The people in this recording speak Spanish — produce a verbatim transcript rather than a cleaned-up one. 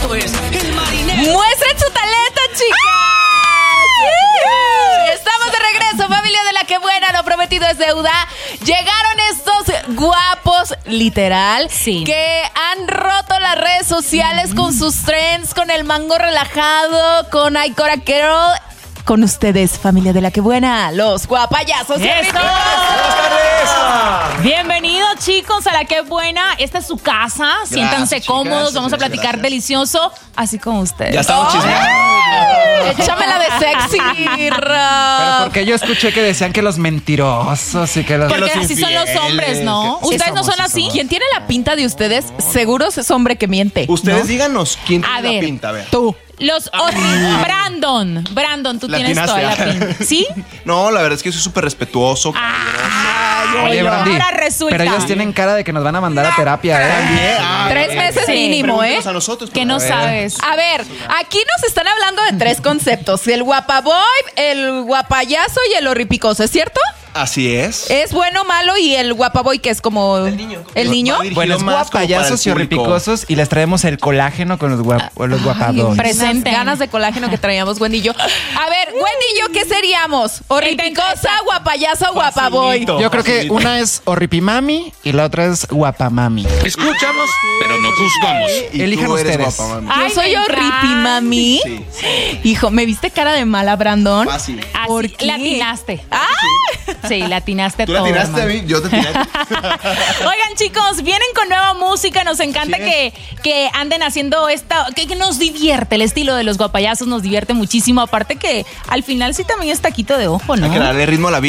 Esto es El Marinero. ¡Muestren su talento, chicas! Estamos de regreso, familia de La Que Buena, lo prometido es deuda. Llegaron estos guapos, literal, sí, que han roto las redes sociales mm. con sus trends, con el mango relajado, con Aikora Carol. Con ustedes, familia de La Que Buena, los guapayazos. ¡Eso! ¡Buenas tardes! Bienvenidos, chicos, a La Que Buena. Esta es su casa. Gracias, siéntanse chicas, cómodos. Vamos a platicar gracias. delicioso, así como ustedes. Ya estamos chismeando. Échamela de sexy, Pero porque yo escuché que decían que los mentirosos y que los... Porque los así son los hombres, ¿no? ¿Ustedes no son así? ¿Quién tiene la pinta de ustedes? Seguros es hombre que miente. Ustedes ¿no? díganos quién tiene a ver, la pinta, a ver. Tú. Los oh, Brandon, Brandon, tú la tienes toda la pinta. ¿Sí? No, la verdad es que soy súper respetuoso. Ah, Oye, Brandy, ahora resulta. pero ellos tienen cara de que nos van a mandar a terapia, ¿eh? También. Ah, tres meses sí. mínimo, ¿eh? A nosotros, que no a sabes. A ver, aquí nos están hablando de tres conceptos: el guapaboy, el guapayazo y el horripicoso, ¿es cierto? Así es. Es bueno, malo y el guapaboy, que es como el niño. ¿El niño? Bueno, es guapayazos y horripicosos y les traemos el colágeno con los, guap los guapaboys. Presente. Ganas de colágeno que traíamos, Wendy y yo. A ver, Wendy y yo, ¿qué seríamos? ¿Horripicosa, guapayazo o guapaboy? Yo creo que una es horripimami y la otra es guapamami. Escuchamos, pero no juzgamos. Elijan ustedes. Yo Ay, soy horripimami. Sí, sí. Hijo, ¿me viste cara de mala, Brandon? Fácil. ¿Por qué? Latinaste. ¡Ah! Sí, latinaste todo. Tú latinaste hermano. a mí, yo te atiné. Oigan, chicos, vienen con nueva música. Nos encanta sí. que, que anden haciendo esta, que, que nos divierte. El estilo de los guapayazos nos divierte muchísimo. Aparte que al final sí también es taquito de ojo, ¿no? Hay que darle ritmo a la vida.